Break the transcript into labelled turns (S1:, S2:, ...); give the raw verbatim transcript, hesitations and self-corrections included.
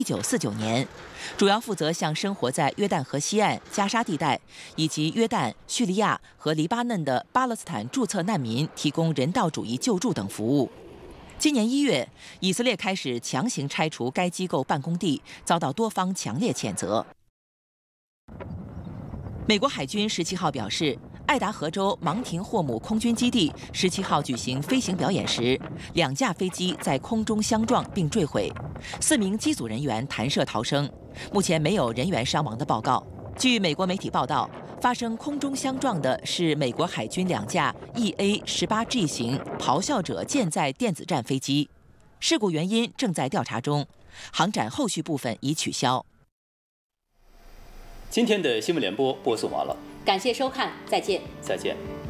S1: 一九四九年，主要负责向生活在约旦河西岸、加沙地带以及约旦、叙利亚和黎巴嫩的巴勒斯坦注册难民提供人道主义救助等服务。今年一月，以色列开始强行拆除该机构办公地，遭到多方强烈谴责。美国海军十七号表示，爱达荷州芒廷霍姆空军基地十七号举行飞行表演时，两架飞机在空中相撞并坠毁，四名机组人员弹射逃生，目前没有人员伤亡的报告。据美国媒体报道，发生空中相撞的是美国海军两架 E A 十八 G 型咆哮者舰载电子战飞机，事故原因正在调查中，航展后续部分已取消。
S2: 今天的新闻联播播送完了，
S3: 感谢收看，再见。
S2: 再见。